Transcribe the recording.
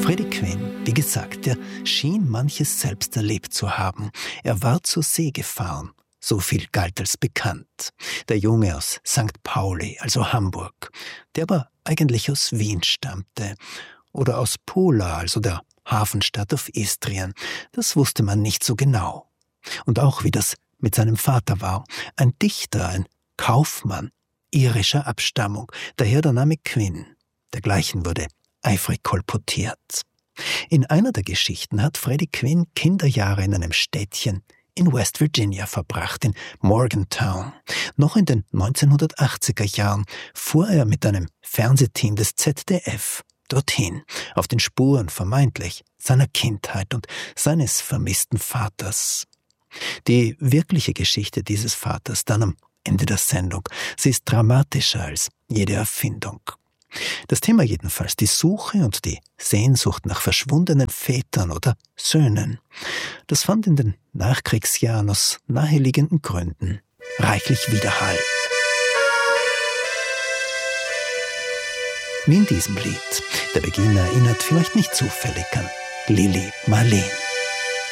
Freddie Quinn, wie gesagt, der schien manches selbst erlebt zu haben. Er war zur See gefahren. So viel galt als bekannt. Der Junge aus St. Pauli, also Hamburg, der aber eigentlich aus Wien stammte. Oder aus Pula, also der Hafenstadt auf Istrien. Das wusste man nicht so genau. Und auch wie das mit seinem Vater war. Ein Dichter, ein Kaufmann, irischer Abstammung. Daher der Name Quinn. Dergleichen wurde eifrig kolportiert. In einer der Geschichten hat Freddie Quinn Kinderjahre in einem Städtchen in West Virginia verbracht, in Morgantown. Noch in den 1980er Jahren fuhr er mit einem Fernsehteam des ZDF dorthin, auf den Spuren vermeintlich seiner Kindheit und seines vermissten Vaters. Die wirkliche Geschichte dieses Vaters dann am Ende der Sendung, sie ist dramatischer als jede Erfindung. Das Thema jedenfalls, die Suche und die Sehnsucht nach verschwundenen Vätern oder Söhnen, das fand in den Nachkriegsjahren aus naheliegenden Gründen reichlich Widerhall. Wie in diesem Lied. Der Beginn erinnert vielleicht nicht zufällig an Lili Marleen.